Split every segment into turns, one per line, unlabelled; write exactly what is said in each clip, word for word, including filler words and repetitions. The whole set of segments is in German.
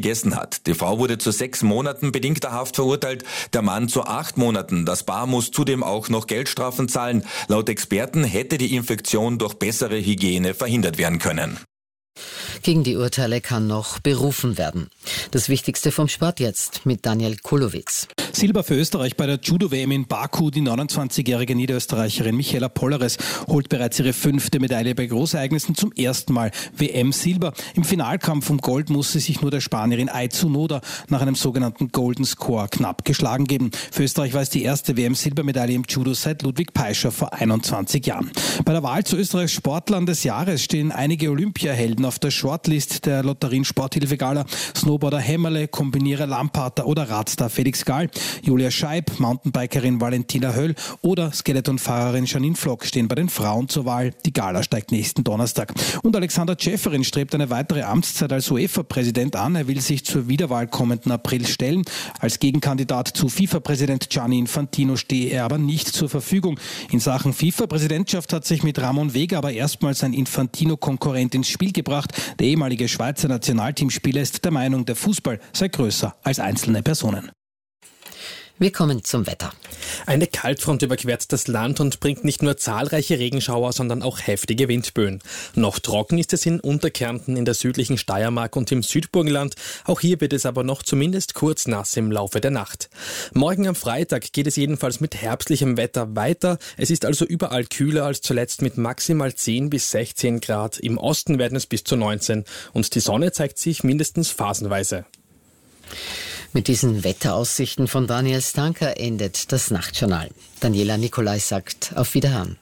gegessen hat. Die Frau wurde zu sechs Monaten bedingter Haft verurteilt, der Mann zu acht Monaten. Das Paar muss zudem auch noch Geldstrafen zahlen. Laut Experten hätte die Infektion durch bessere Hygiene verhindert werden können.
Gegen die Urteile kann noch berufen werden. Das Wichtigste vom Sport jetzt mit Daniel Kulowitz.
Silber für Österreich bei der Judo-W M in Baku. Die neunundzwanzigjährige Niederösterreicherin Michaela Polleres holt bereits ihre fünfte Medaille bei Großereignissen, zum ersten Mal W M-Silber. Im Finalkampf um Gold musste sich nur der Spanierin Ai Tsunoda nach einem sogenannten Golden Score knapp geschlagen geben. Für Österreich war es die erste W M-Silbermedaille im Judo seit Ludwig Peischer vor einundzwanzig Jahren. Bei der Wahl zu Österreichs Sportlern des Jahres stehen einige Olympiahelden auf der Shortlist der Lotterien Sporthilfe-Gala. Snowboarder Hämmerle, Kombinierer Lamparter oder Radstar Felix Gall. Julia Scheib, Mountainbikerin Valentina Höll oder Skeletonfahrerin Janine Flock stehen bei den Frauen zur Wahl. Die Gala steigt nächsten Donnerstag. Und Alexander Ceferin strebt eine weitere Amtszeit als UEFA-Präsident an. Er will sich zur Wiederwahl kommenden April stellen. Als Gegenkandidat zu FIFA-Präsident Gianni Infantino stehe er aber nicht zur Verfügung. In Sachen FIFA-Präsidentschaft hat sich mit Ramon Vega aber erstmals ein Infantino-Konkurrent ins Spiel gebracht. Der ehemalige Schweizer Nationalteamspieler ist der Meinung, der Fußball sei größer als einzelne Personen.
Wir kommen zum Wetter.
Eine Kaltfront überquert das Land und bringt nicht nur zahlreiche Regenschauer, sondern auch heftige Windböen. Noch trocken ist es in Unterkärnten, in der südlichen Steiermark und im Südburgenland. Auch hier wird es aber noch zumindest kurz nass im Laufe der Nacht. Morgen am Freitag geht es jedenfalls mit herbstlichem Wetter weiter. Es ist also überall kühler als zuletzt mit maximal zehn bis sechzehn Grad. Im Osten werden es bis zu neunzehn. Und die Sonne zeigt sich mindestens phasenweise.
Mit diesen Wetteraussichten von Daniel Stanker endet das Nachtjournal. Daniela Nikolai sagt auf Wiederhören.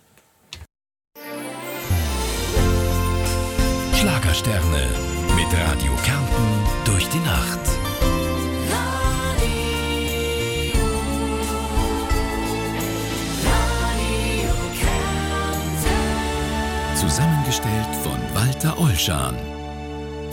Schlagersterne mit Radio Kärnten durch die Nacht.
Radio, Radio Kärnten.
Zusammengestellt von Walter Olschan.